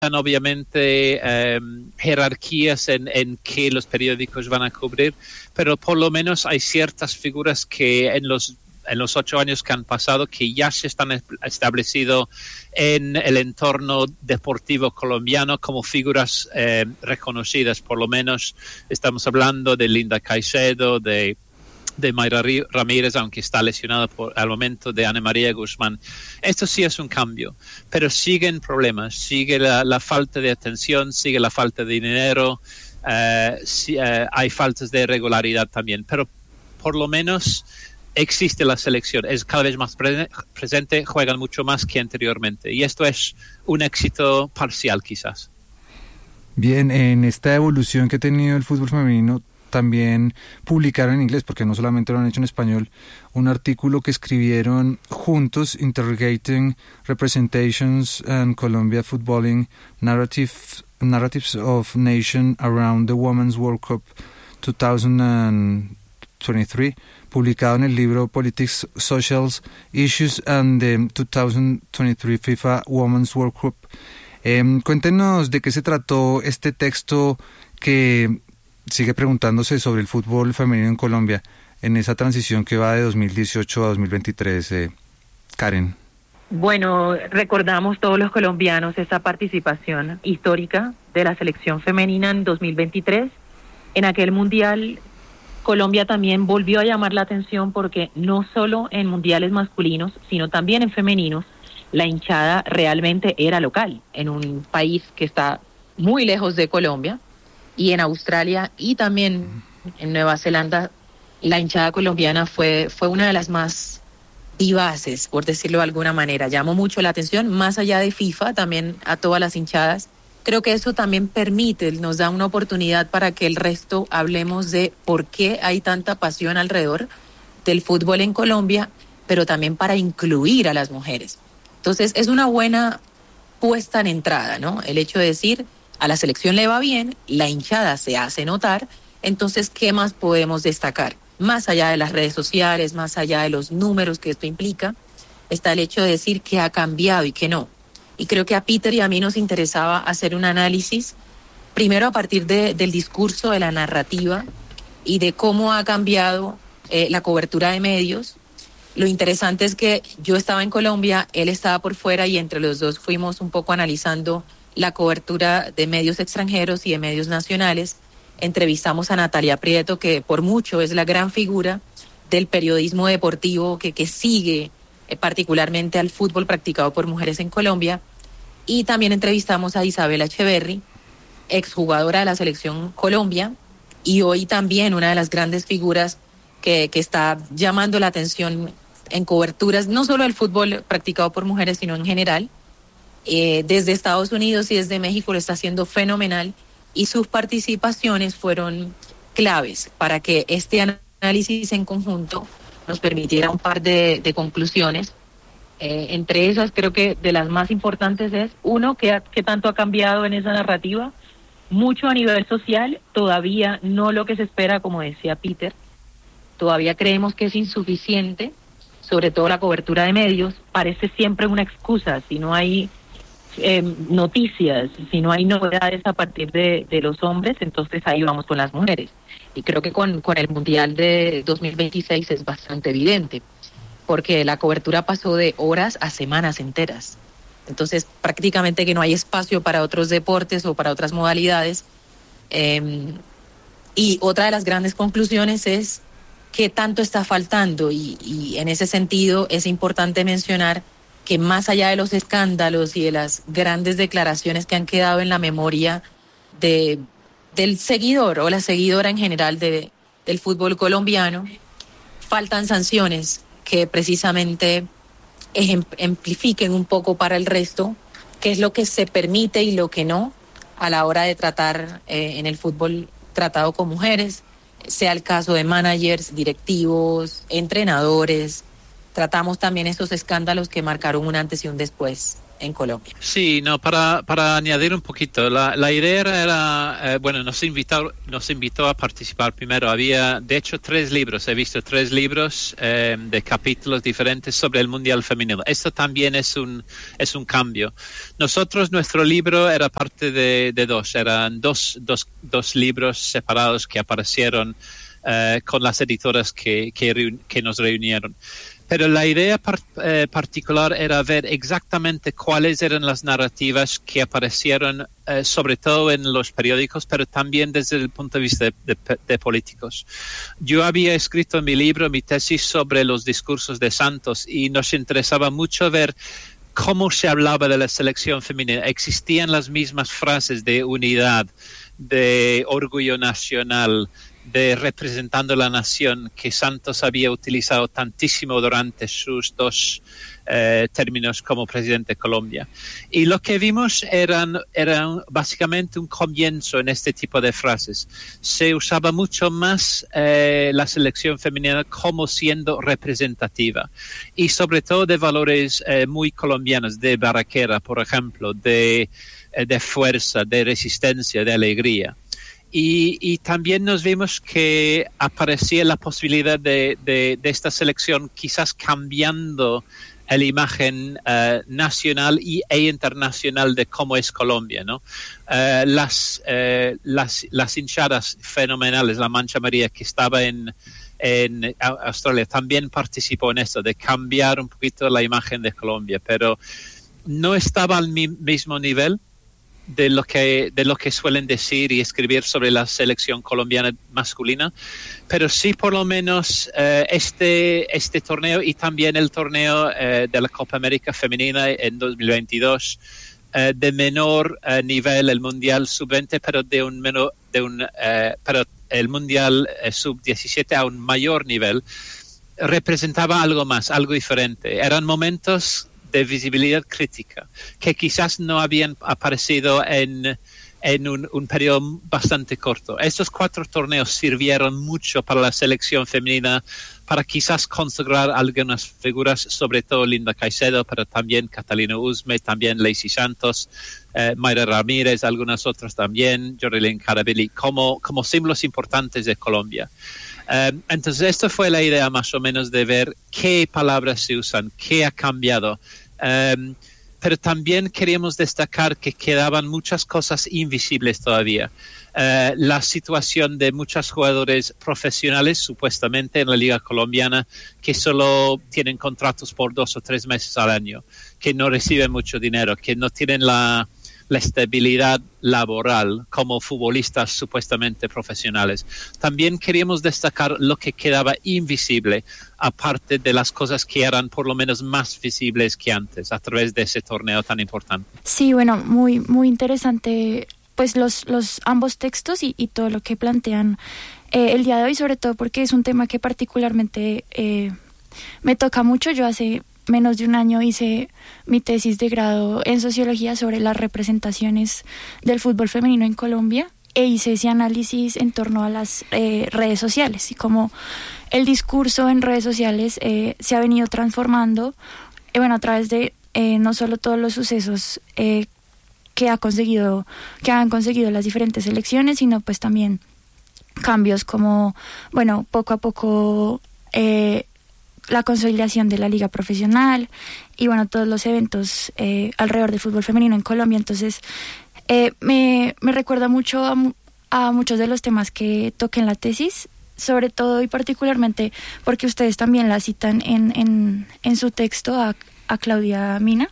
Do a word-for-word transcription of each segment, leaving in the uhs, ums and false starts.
obviamente eh, jerarquías en, en qué los periódicos van a cubrir, pero por lo menos hay ciertas figuras que en los en los ocho años que han pasado que ya se están establecido en el entorno deportivo colombiano como figuras eh, reconocidas. Por lo menos estamos hablando de Linda Caicedo, de de Mayra Ramírez, aunque está lesionada por, al momento, de Ana María Guzmán. Esto sí es un cambio, pero siguen problemas, sigue la, la falta de atención, sigue la falta de dinero, uh, sí, uh, hay faltas de regularidad también, pero por lo menos existe la selección, es cada vez más pre- presente, juegan mucho más que anteriormente, y esto es un éxito parcial quizás. Bien, en esta evolución que ha tenido el fútbol femenino, también publicaron en inglés, porque no solamente lo han hecho en español, un artículo que escribieron juntos, Interrogating Representations and Colombia Footballing Narrative, Narratives of Nation Around the Women's World Cup dos mil veintitrés, publicado en el libro Politics, Socials Issues and the dos mil veintitrés FIFA Women's World Cup. Eh, cuéntenos de qué se trató este texto que sigue preguntándose sobre el fútbol femenino en Colombia en esa transición que va de dos mil dieciocho a dos mil veintitrés. Eh, Karen. Bueno, recordamos todos los colombianos esa participación histórica de la selección femenina en dos mil veintitrés. En aquel mundial, Colombia también volvió a llamar la atención porque no solo en mundiales masculinos, sino también en femeninos, la hinchada realmente era local, en un país que está muy lejos de Colombia. Y en Australia y también en Nueva Zelanda, la hinchada colombiana fue, fue una de las más vivaces, por decirlo de alguna manera. Llamó mucho la atención, más allá de FIFA, también a todas las hinchadas. Creo que eso también permite, nos da una oportunidad para que el resto hablemos de por qué hay tanta pasión alrededor del fútbol en Colombia, pero también para incluir a las mujeres. Entonces, es una buena puesta en entrada, ¿no? El hecho de decir, a la selección le va bien, la hinchada se hace notar, entonces, ¿qué más podemos destacar? Más allá de las redes sociales, más allá de los números que esto implica, está el hecho de decir qué ha cambiado y qué no. Y creo que a Peter y a mí nos interesaba hacer un análisis, primero a partir de, del discurso, de la narrativa y de cómo ha cambiado eh, la cobertura de medios. Lo interesante es que yo estaba en Colombia, él estaba por fuera y entre los dos fuimos un poco analizando la cobertura de medios extranjeros y de medios nacionales. Entrevistamos a Natalia Prieto, que por mucho es la gran figura del periodismo deportivo que, que sigue eh, particularmente al fútbol practicado por mujeres en Colombia. Y también entrevistamos a Isabela Echeverry, exjugadora de la selección Colombia, y hoy también una de las grandes figuras que, que está llamando la atención en coberturas, no solo del fútbol practicado por mujeres, sino en general. Eh, desde Estados Unidos y desde México lo está haciendo fenomenal y sus participaciones fueron claves para que este análisis en conjunto nos permitiera un par de, de conclusiones. Eh, entre esas creo que de las más importantes es, uno, que, que tanto ha cambiado en esa narrativa, mucho a nivel social, todavía no lo que se espera, como decía Peter, todavía creemos que es insuficiente, sobre todo la cobertura de medios, parece siempre una excusa, si no hay Eh, noticias, si no hay novedades a partir de, de los hombres, entonces ahí vamos con las mujeres. Y creo que con, con el Mundial de dos mil veintiséis es bastante evidente, porque la cobertura pasó de horas a semanas enteras. Entonces prácticamente que no hay espacio para otros deportes o para otras modalidades. Eh, y otra de las grandes conclusiones es qué tanto está faltando y, y en ese sentido es importante mencionar que más allá de los escándalos y de las grandes declaraciones que han quedado en la memoria de, del seguidor o la seguidora en general de, del fútbol colombiano, faltan sanciones que precisamente ejemplifiquen un poco para el resto qué es lo que se permite y lo que no a la hora de tratar eh, en el fútbol tratado con mujeres, sea el caso de managers, directivos, entrenadores. Tratamos también esos escándalos que marcaron un antes y un después en Colombia. Sí, no, para, para añadir un poquito, la, la idea era, eh, bueno, nos invitó, nos invitó a participar primero. Había, de hecho, tres libros, he visto tres libros eh, de capítulos diferentes sobre el Mundial Femenino. Esto también es un, es un cambio. Nosotros, nuestro libro era parte de, de dos, eran dos, dos, dos libros separados que aparecieron eh, con las editoras que, que, reun, que nos reunieron. Pero la idea par, eh, particular era ver exactamente cuáles eran las narrativas que aparecieron, eh, sobre todo en los periódicos, pero también desde el punto de vista de, de, de políticos. Yo había escrito en mi libro, mi tesis sobre los discursos de Santos, y nos interesaba mucho ver cómo se hablaba de la selección femenina. Existían las mismas frases de unidad, de orgullo nacional, de representando la nación que Santos había utilizado tantísimo durante sus dos eh, términos como presidente de Colombia. Y lo que vimos eran, eran básicamente un comienzo en este tipo de frases. Se usaba mucho más eh, la selección femenina como siendo representativa y sobre todo de valores eh, muy colombianos, de barraquera, por ejemplo, de, eh, de fuerza, de resistencia, de alegría. Y, y también nos vimos que aparecía la posibilidad de, de, de esta selección quizás cambiando la imagen uh, nacional y, e internacional de cómo es Colombia, ¿no? Uh, las, uh, las, las hinchadas fenomenales, la Mancha María que estaba en, en Australia, también participó en esto, de cambiar un poquito la imagen de Colombia, pero no estaba al mi, mismo nivel de lo que de lo que suelen decir y escribir sobre la selección colombiana masculina, pero sí por lo menos eh, este este torneo y también el torneo eh, de la Copa América Femenina en dos mil veintidós eh, de menor eh, nivel, el Mundial sub veinte, pero de un menor de un eh, pero el Mundial eh, sub diecisiete a un mayor nivel, representaba algo más, algo diferente. Eran momentos de visibilidad crítica, que quizás no habían aparecido en, en un, un periodo bastante corto. Estos cuatro torneos sirvieron mucho para la selección femenina, para quizás consagrar algunas figuras, sobre todo Linda Caicedo, pero también Catalina Usme, también Lacey Santos, eh, Mayra Ramírez, algunas otras también, Jorelyn Caravelli, como, como símbolos importantes de Colombia. Um, entonces, esto fue la idea más o menos de ver qué palabras se usan, qué ha cambiado. Um, pero también queríamos destacar que quedaban muchas cosas invisibles todavía. Uh, la situación de muchos jugadores profesionales, supuestamente en la Liga Colombiana, que solo tienen contratos por dos o tres meses al año, que no reciben mucho dinero, que no tienen la... la estabilidad laboral como futbolistas supuestamente profesionales. También queríamos destacar lo que quedaba invisible, aparte de las cosas que eran por lo menos más visibles que antes, a través de ese torneo tan importante. Sí, bueno, muy, muy interesante pues los, los ambos textos y, y todo lo que plantean eh, el día de hoy, sobre todo porque es un tema que particularmente eh, me toca mucho. Yo hace menos de un año hice mi tesis de grado en sociología sobre las representaciones del fútbol femenino en Colombia e hice ese análisis en torno a las eh, redes sociales y cómo el discurso en redes sociales eh, se ha venido transformando eh, bueno, a través de eh, no solo todos los sucesos eh, que ha conseguido que han conseguido las diferentes elecciones, sino pues también cambios como, bueno, poco a poco eh, la consolidación de la liga profesional y bueno, todos los eventos eh, alrededor del fútbol femenino en Colombia. Entonces eh, me, me recuerda mucho a, a muchos de los temas que toqué en la tesis, sobre todo y particularmente porque ustedes también la citan en, en, en su texto a, a Claudia Mina,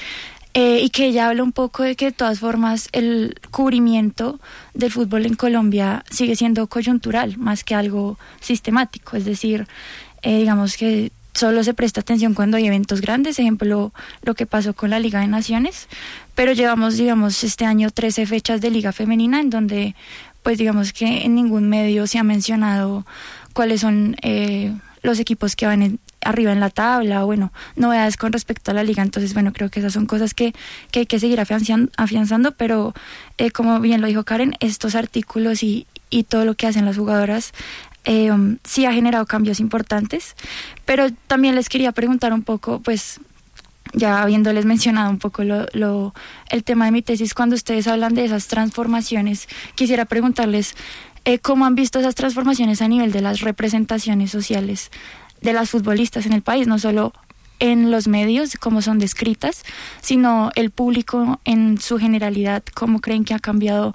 eh, y que ella habla un poco de que de todas formas el cubrimiento del fútbol en Colombia sigue siendo coyuntural más que algo sistemático, es decir, Eh, digamos que solo se presta atención cuando hay eventos grandes, ejemplo, lo que pasó con la Liga de Naciones, pero llevamos, digamos, este año trece fechas de Liga Femenina en donde, pues digamos que en ningún medio se ha mencionado cuáles son eh, los equipos que van en, arriba en la tabla, o bueno, novedades con respecto a la Liga. Entonces, bueno, creo que esas son cosas que, que hay que seguir afianzando, afianzando pero eh, como bien lo dijo Karen, estos artículos y, y todo lo que hacen las jugadoras Eh, um, sí ha generado cambios importantes, pero también les quería preguntar un poco, pues, ya habiéndoles mencionado un poco lo, lo, el tema de mi tesis, cuando ustedes hablan de esas transformaciones, quisiera preguntarles eh, cómo han visto esas transformaciones a nivel de las representaciones sociales de las futbolistas en el país, no solo en los medios, cómo son descritas, sino el público en su generalidad, cómo creen que ha cambiado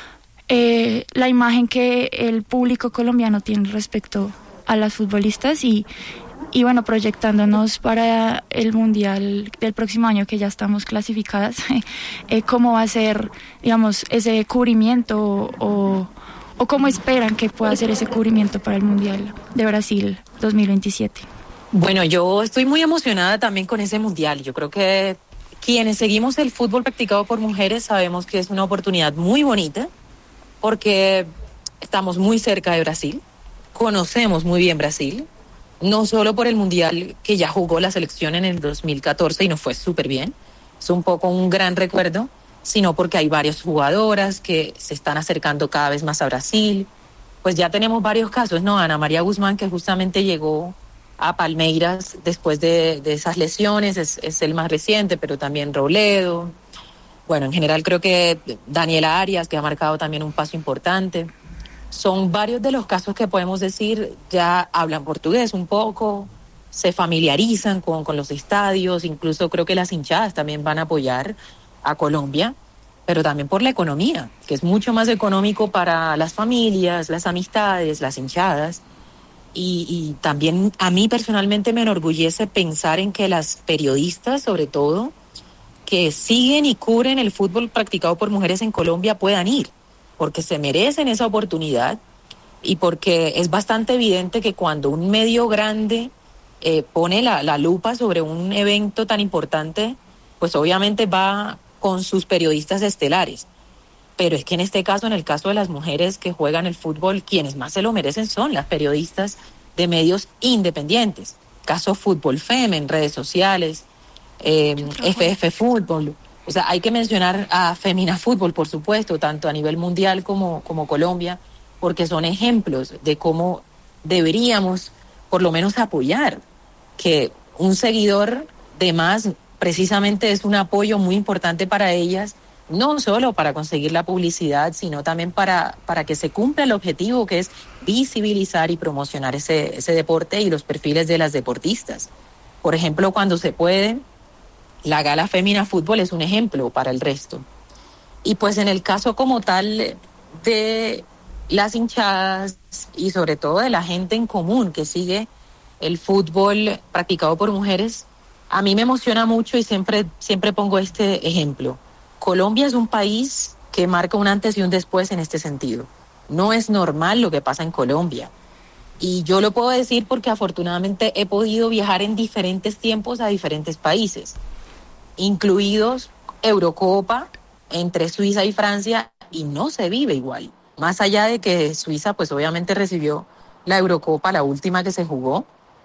eh, la imagen que el público colombiano tiene respecto a las futbolistas y, y bueno, proyectándonos para el Mundial del próximo año, que ya estamos clasificadas, eh, cómo va a ser, digamos, ese cubrimiento o, o cómo esperan que pueda ser ese cubrimiento para el Mundial de Brasil dos mil veintisiete. Bueno, yo estoy muy emocionada también con ese mundial. Yo creo que quienes seguimos el fútbol practicado por mujeres sabemos que es una oportunidad muy bonita porque estamos muy cerca de Brasil, conocemos muy bien Brasil, no solo por el mundial que ya jugó la selección en el dos mil catorce y nos fue súper bien, es un poco un gran recuerdo, sino porque hay varias jugadoras que se están acercando cada vez más a Brasil. Pues ya tenemos varios casos, ¿no? Ana María Guzmán, que justamente llegó a Palmeiras después de, de esas lesiones, es, es el más reciente, pero también Robledo. Bueno, en general creo que Daniela Arias, que ha marcado también un paso importante. Son varios de los casos que podemos decir, ya hablan portugués un poco, se familiarizan con, con los estadios, incluso creo que las hinchadas también van a apoyar a Colombia, pero también por la economía, que es mucho más económico para las familias, las amistades, las hinchadas. Y, y también a mí personalmente me enorgullece pensar en que las periodistas, sobre todo, que siguen y cubren el fútbol practicado por mujeres en Colombia puedan ir, porque se merecen esa oportunidad y porque es bastante evidente que cuando un medio grande eh, pone la, la lupa sobre un evento tan importante, pues obviamente va con sus periodistas estelares. Pero es que en este caso, en el caso de las mujeres que juegan el fútbol, quienes más se lo merecen son las periodistas de medios independientes. Caso Fútbol Fem en redes sociales, eh, F F Fútbol. O sea, hay que mencionar a Femina Fútbol, por supuesto, tanto a nivel mundial como, como Colombia, porque son ejemplos de cómo deberíamos por lo menos apoyar, que un seguidor de más precisamente es un apoyo muy importante para ellas, no solo para conseguir la publicidad, sino también para, para que se cumpla el objetivo, que es visibilizar y promocionar ese, ese deporte y los perfiles de las deportistas. Por ejemplo, cuando se puede, la Gala Femina Fútbol es un ejemplo para el resto. Y pues en el caso como tal de las hinchadas y sobre todo de la gente en común que sigue el fútbol practicado por mujeres, a mí me emociona mucho y siempre, siempre pongo este ejemplo. Colombia es un país que marca un antes y un después en este sentido. No es normal lo que pasa en Colombia. Y yo lo puedo decir porque afortunadamente he podido viajar en diferentes tiempos a diferentes países, incluidos Eurocopa entre Suiza y Francia, y no se vive igual. Más allá de que Suiza pues obviamente recibió la Eurocopa, la última que se jugó,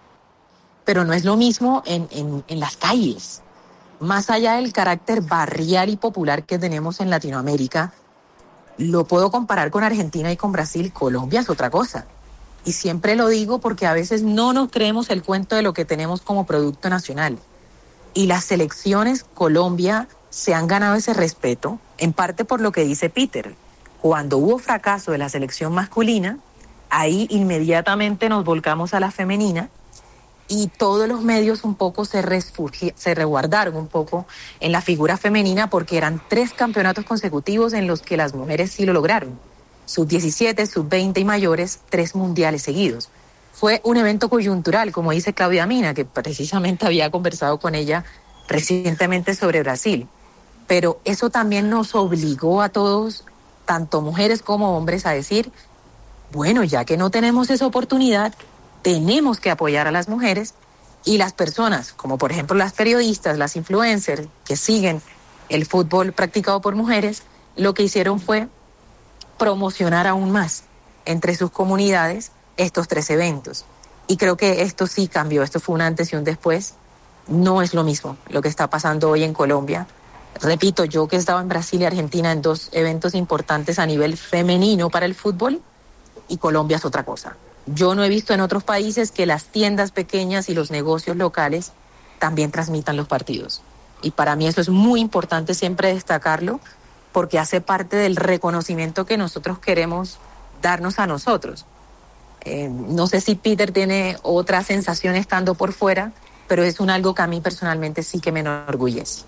pero no es lo mismo en, en, en las calles. Más allá del carácter barrial y popular que tenemos en Latinoamérica, lo puedo comparar con Argentina y con Brasil. Colombia es otra cosa. Y siempre lo digo porque a veces no nos creemos el cuento de lo que tenemos como producto nacional. Y las selecciones Colombia se han ganado ese respeto, en parte por lo que dice Peter. Cuando hubo fracaso de la selección masculina, ahí inmediatamente nos volcamos a la femenina, y todos los medios un poco se, resfugi- se resguardaron un poco en la figura femenina porque eran tres campeonatos consecutivos en los que las mujeres sí lo lograron. sub diecisiete, sub veinte y mayores, tres mundiales seguidos. Fue un evento coyuntural, como dice Claudia Mina, que precisamente había conversado con ella recientemente sobre Brasil. Pero eso también nos obligó a todos, tanto mujeres como hombres, a decir, bueno, ya que no tenemos esa oportunidad, tenemos que apoyar a las mujeres, y las personas, como por ejemplo las periodistas, las influencers que siguen el fútbol practicado por mujeres, lo que hicieron fue promocionar aún más entre sus comunidades estos tres eventos. Y creo que esto sí cambió, esto fue un antes y un después. No es lo mismo lo que está pasando hoy en Colombia. Repito, yo que he estado en Brasil y Argentina en dos eventos importantes a nivel femenino para el fútbol, y Colombia es otra cosa. Yo no he visto en otros países que las tiendas pequeñas y los negocios locales también transmitan los partidos. Y para mí eso es muy importante siempre destacarlo, porque hace parte del reconocimiento que nosotros queremos darnos a nosotros. Eh, no sé si Peter tiene otra sensación estando por fuera, pero es un algo que a mí personalmente sí que me enorgullece.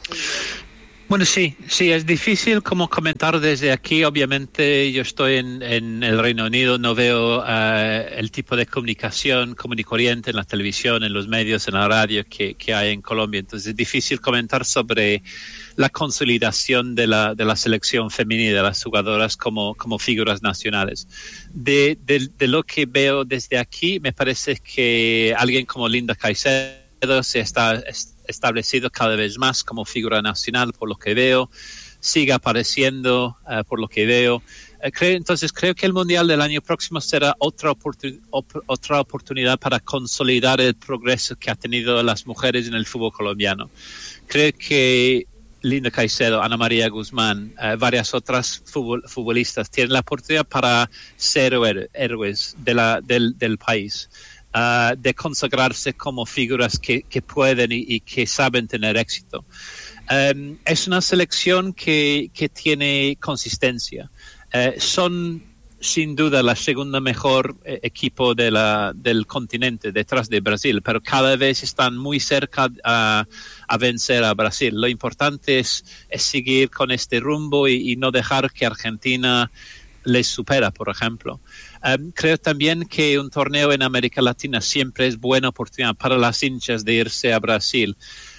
Bueno, sí, sí, es difícil como comentar desde aquí. Obviamente yo estoy en, en el Reino Unido, no veo uh, el tipo de comunicación común y corriente en la televisión, en los medios, en la radio que, que hay en Colombia. Entonces es difícil comentar sobre la consolidación de la, de la selección femenina, de las jugadoras como, como figuras nacionales. De, de, de lo que veo desde aquí, me parece que alguien como Linda Caicedo se está establecido cada vez más como figura nacional, por lo que veo, sigue apareciendo uh, por lo que veo. Uh, creo, entonces creo que el Mundial del año próximo será otra, oportun- op- otra oportunidad para consolidar el progreso que ha tenido las mujeres en el fútbol colombiano. Creo que Linda Caicedo, Ana María Guzmán, uh, varias otras futbol- futbolistas tienen la oportunidad para ser héroe- héroes de la, del, del país. Uh, de consagrarse como figuras que, que pueden y, y que saben tener éxito. Um, es una selección que, que tiene consistencia. Uh, son sin duda la segunda mejor eh, equipo de la, del continente detrás de Brasil, pero cada vez están muy cerca a, a vencer a Brasil. Lo importante es, es seguir con este rumbo y, y no dejar que Argentina les supera, por ejemplo. Um, creo también que un torneo en América Latina siempre es buena oportunidad para las hinchas de irse a Brasil,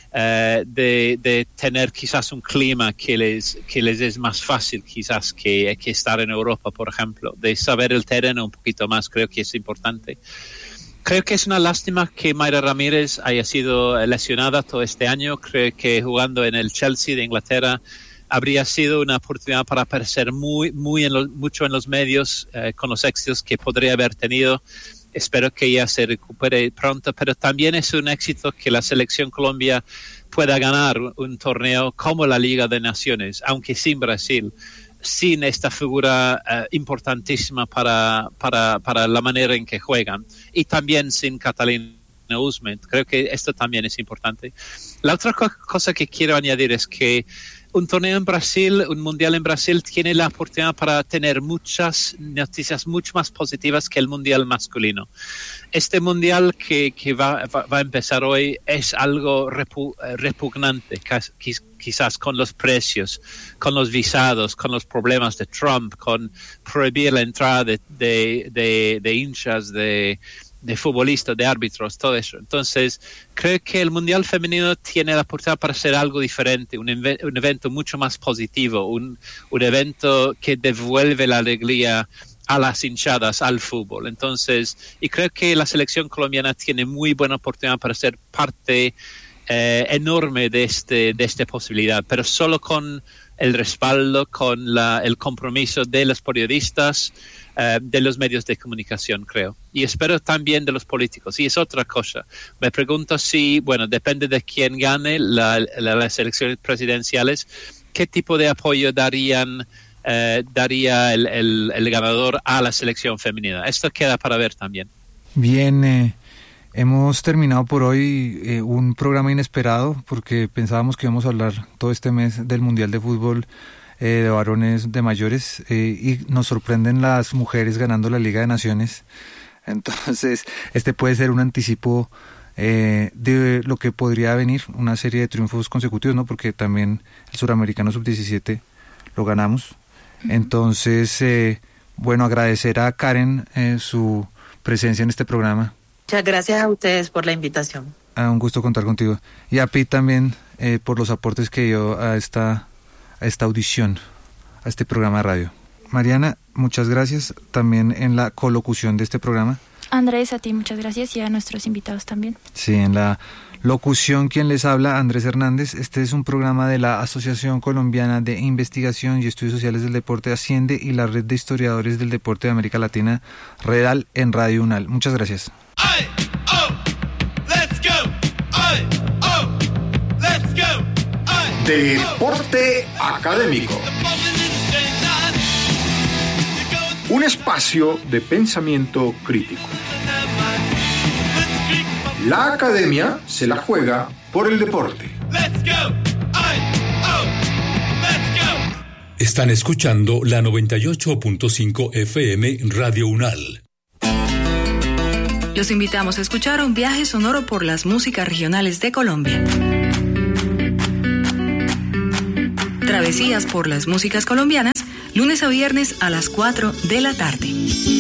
uh, de, de tener quizás un clima que les, que les es más fácil quizás que, que estar en Europa, por ejemplo, de saber el terreno un poquito más. Creo que es importante. Creo que es una lástima que Mayra Ramírez haya sido lesionada todo este año. Creo que jugando en el Chelsea de Inglaterra habría sido una oportunidad para aparecer muy, muy en lo, mucho en los medios eh, con los éxitos que podría haber tenido. Espero que ella se recupere pronto, pero también es un éxito que la selección Colombia pueda ganar un, un torneo como la Liga de Naciones, aunque sin Brasil, sin esta figura eh, importantísima para, para, para la manera en que juegan, y también sin Catalina Usme. Creo que esto también es importante. La otra co- cosa que quiero añadir es que un torneo en Brasil, un mundial en Brasil, tiene la oportunidad para tener muchas noticias mucho más positivas que el mundial masculino. Este mundial que, que va, va, va a empezar hoy es algo repu, repugnante, quizás con los precios, con los visados, con los problemas de Trump, con prohibir la entrada de, de, de, de hinchas, de... de futbolistas, de árbitros, todo eso. Entonces, creo que el Mundial Femenino tiene la oportunidad para ser algo diferente, un, ev- un evento mucho más positivo, un, un evento que devuelve la alegría a las hinchadas, al fútbol. Entonces, y creo que la selección colombiana tiene muy buena oportunidad para ser parte eh, enorme de, este, de esta posibilidad, pero solo con el respaldo, con la, el compromiso de los periodistas, Uh, de los medios de comunicación, creo. Y espero también de los políticos. Y es otra cosa. Me pregunto si, bueno, depende de quién gane la, la, las elecciones presidenciales, qué tipo de apoyo darían, uh, daría el, el, el ganador a la selección femenina. Esto queda para ver también. Bien, eh, hemos terminado por hoy eh, un programa inesperado, porque pensábamos que íbamos a hablar todo este mes del Mundial de Fútbol Eh, de varones, de mayores, eh, y nos sorprenden las mujeres ganando la Liga de Naciones. Entonces este puede ser un anticipo eh, de lo que podría venir, una serie de triunfos consecutivos, ¿no? Porque también el Suramericano sub diecisiete lo ganamos. Uh-huh. Entonces eh, bueno, agradecer a Karen eh, su presencia en este programa. Muchas gracias a ustedes por la invitación. Ah, un gusto contar contigo. Y a Pete también eh, por los aportes que dio a esta a esta audición, a este programa de radio. Mariana, muchas gracias también en la colocución de este programa. Andrés, a ti muchas gracias, y a nuestros invitados también. Sí, en la locución quien les habla, Andrés Hernández. Este es un programa de la Asociación Colombiana de Investigación y Estudios Sociales del Deporte, Asciende, y la Red de Historiadores del Deporte de América Latina, REDAL, en Radio UNAL. Muchas gracias. Ay, oh, let's go. Ay, oh, let's go. Deporte Académico. Un espacio de pensamiento crítico. La academia se la juega por el deporte. Let's go. Ay, oh. Let's go. Están escuchando la noventa y ocho punto cinco F M Radio UNAL. Los invitamos a escuchar un viaje sonoro por las músicas regionales de Colombia. Travesías por las músicas colombianas, lunes a viernes a las cuatro de la tarde.